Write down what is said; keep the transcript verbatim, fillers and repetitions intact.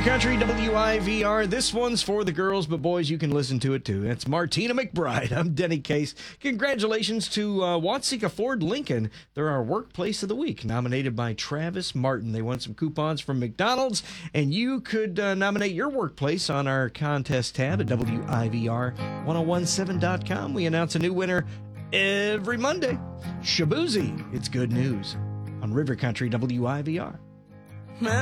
Country W I V R. This one's for the girls, but boys, you can listen to it too. It's Martina McBride. I'm Denny Case. Congratulations to uh, Watseka Ford Lincoln. They're our Workplace of the Week, nominated by Travis Martin. They won some coupons from McDonald's, and you could uh, nominate your workplace on our contest tab at W I V R ten seventeen dot com. We announce a new winner every Monday. Shabuzi, it's good news on River Country W I V R.